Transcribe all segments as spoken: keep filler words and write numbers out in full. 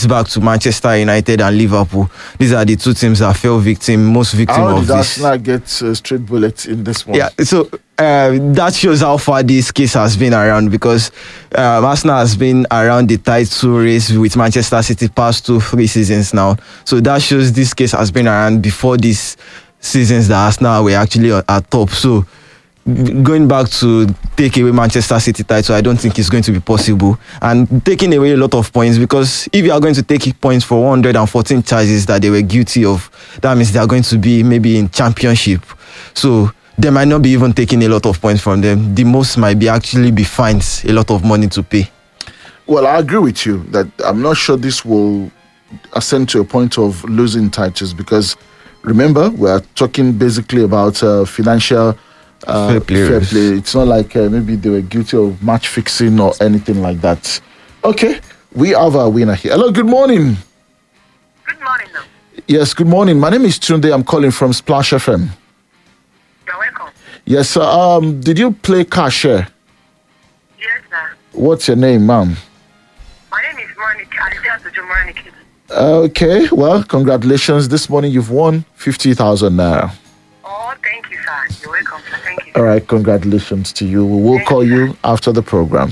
dates back to Manchester United and Liverpool. These are the two teams that fell victim, most victim How of did this. Arsenal get uh, straight bullets in this one? Yeah, so uh, that shows how far this case has been around, because um, Arsenal has been around the title race with Manchester City past two, three seasons now. So that shows this case has been around before these seasons that Arsenal were actually at top. So going back to take away Manchester City title, I don't think it's going to be possible. And taking away a lot of points, because if you are going to take points for one hundred fourteen charges that they were guilty of, that means they are going to be maybe in championship. So they might not be even taking a lot of points from them. The most might be actually be fines, a lot of money to pay. Well, I agree with you that I'm not sure this will ascend to a point of losing titles, because remember, we are talking basically about uh, financial uh, fair, play. fair play. It's not like uh, maybe they were guilty of match fixing or anything like that. Okay, we have our winner here. Hello, good morning. Good morning, though. Yes, good morning. My name is Tunde. I'm calling from Splash F M. You're welcome. Yes, sir. Um, did you play Cashier? Yes, sir. What's your name, ma'am? My name is Monica. I dare to do Monica. Okay, well, congratulations. This morning you've won fifty thousand naira. Oh, thank you, sir. You're welcome, sir. Thank you. All right, congratulations to you. We will Thank call you, you after the program.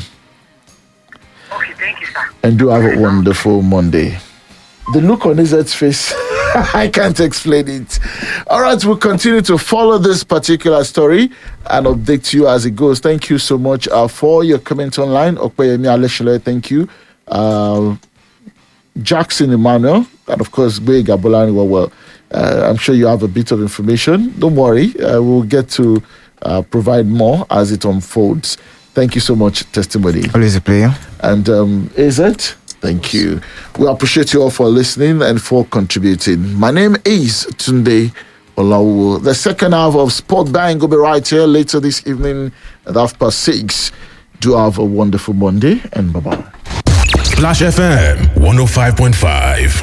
Okay, thank you, sir. And do have a wonderful Monday. The look on Izzat's face, I can't explain it. All right, we'll continue to follow this particular story and update you as it goes. Thank you so much uh, for your comment online. Okpeyemi Aleshile, thank you. Uh, Jackson Emmanuel, and of course, Gbe Gabolani. Well, well uh, I'm sure you have a bit of information. Don't worry, uh, we'll get to uh, provide more as it unfolds. Thank you so much, Testimony. Always a player. And um, is it? Thank you. We appreciate you all for listening and for contributing. My name is Tunde Olawu. The second half of Sport Bang will be right here later this evening at half past six. Do have a wonderful Monday and bye-bye. Splash F M one oh five point five.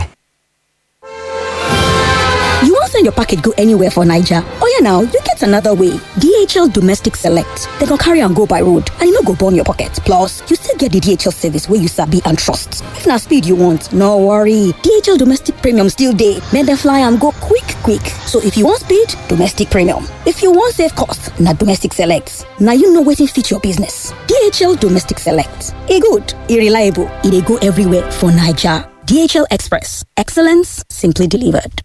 You won't send your package go anywhere for Niger. Oh yeah, now you get another way. D H L Domestic Select. They go carry and go by road, and you no go burn your pocket. Plus, you still get the D H L service where you sabi and trust. If na speed you want, no worry. D H L Domestic Premium still dey. Make them fly and go quick, quick. So if you want speed, Domestic Premium. If you want save cost, na Domestic Select. Now you know wetin fit your business. D H L Domestic Select. E good, e reliable, e dey go everywhere for Niger. D H L Express. Excellence simply delivered.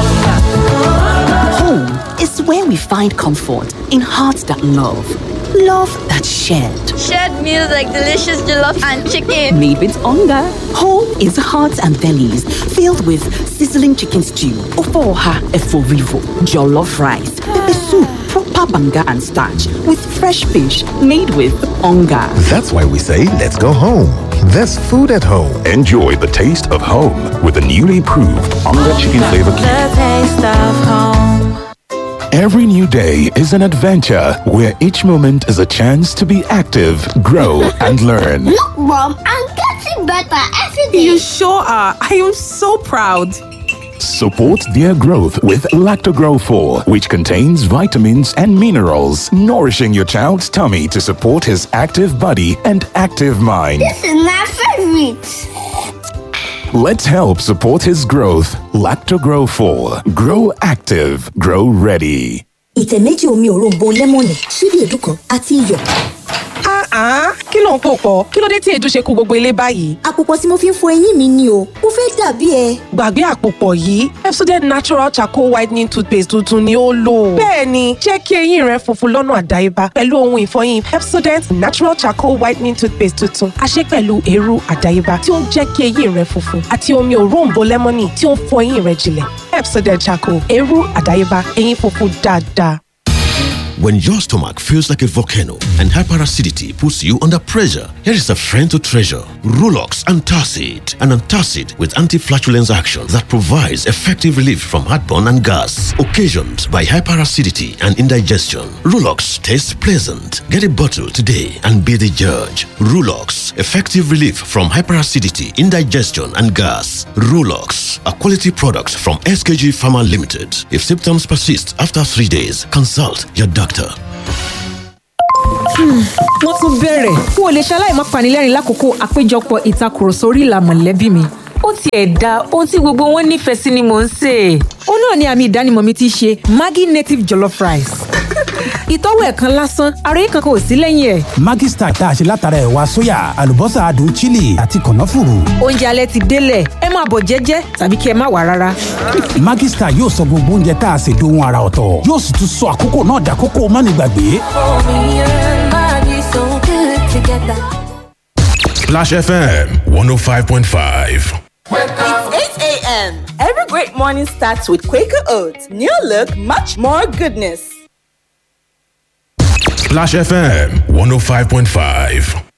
Home is where we find comfort in hearts that love, love that's shared. Shared meals like delicious jollof and chicken. Made with hunger. Home is hearts and bellies filled with sizzling chicken stew, ofoha eforivo, jollof rice, pepper soup, proper banga and starch with fresh fish made with hunger. That's why we say let's go home. There's food at home. Enjoy the taste of home with the newly proved Onga Chicken Flavor Cube. The taste of home. Every new day is an adventure where each moment is a chance to be active, grow, and learn. Look, Mom, I'm getting better every day. You sure are. I am so proud. Support their growth with Lactogrow four, which contains vitamins and minerals, nourishing your child's tummy to support his active body and active mind. This is my favorite. Let's help support his growth. Lactogrow four. Grow active. Grow ready. Ìtẹ̀ méjì omi òróǹbó lẹ́mọ̀nì, ṣíbí èédú kan àti iyọ̀. Ah, kí ló ń pò pọ̀? Kí ló dé tí èédú ṣe kó gbogbo ilé báyìí? Àpòpọ̀ tí mo fi ń fọ eyín mi ni o, mo fẹ́ dàbí ẹ. Gbàgbé àpòpọ̀ yìí, Pepsodent Natural Charcoal Whitening Toothpaste tuntun ni ó lò. Bẹ́ẹ̀ni, jẹ́ kí eyín rẹ funfun lọ́nà àdáyébá pẹ̀lú ohun ìfọyín Pepsodent Natural Charcoal Whitening Toothpaste tuntun. A ṣe pẹ̀lú eérú àdáyébá tí ó ń jẹ́ kí eyín rẹ funfun àti omi òróǹbó lẹ́mọ́nì tí ó ń fọ eyín rẹ jinlẹ̀. Pepsodent Charcoal, eérú àdáyébá, eyín funfun dáadáa. When your stomach feels like a volcano and hyperacidity puts you under pressure, here is a friend to treasure. Rulox Antacid. An antacid with anti-flatulence action that provides effective relief from heartburn and gas occasioned by hyperacidity and indigestion. Rulox tastes pleasant. Get a bottle today and be the judge. Rulox, effective relief from hyperacidity, indigestion and gas. Rulox, a quality product from S K G Pharma Limited. If symptoms persist after three days, consult your doctor. Wọ́n tún bẹ̀rẹ̀. N ò lè ṣaláì má panilẹ́rìn lákòókò àpéjọpọ̀ ìtakùrọ̀sọ orí ìlà mọ̀lẹ́bí mi. ó tiẹ̀ da ohun tí gbogbo wọn nífẹ̀ẹ́ sí ni mò ń sè. ó náà ni àmì ìdánimọ̀ mi ti ṣe Maggi native jollof rice. ìtọ́wò ẹ̀ kan lásán àròyé kankan ò sí lẹ́yìn ẹ̀. Maggi Star tá a ṣe látara ẹ̀wà sóyà àlùbọ́sà adùn chili àti kànáfùrù. oúnjẹ alẹ́ ti délẹ̀ ẹ máa bọ̀ jẹ́jẹ́ tàbí kí ẹ má wá rárá. Maggi Star yóò sọ gbogbo oúnjẹ tá a ṣe dohun àrà ọ̀tọ̀ yóò sì tún sọ àkókò náà dàkókò mánigbàgbé. Splash F M one oh five point five. It's eight a.m. Every great morning starts with Quaker Oats. New look, much more goodness. Splash F M one oh five point five.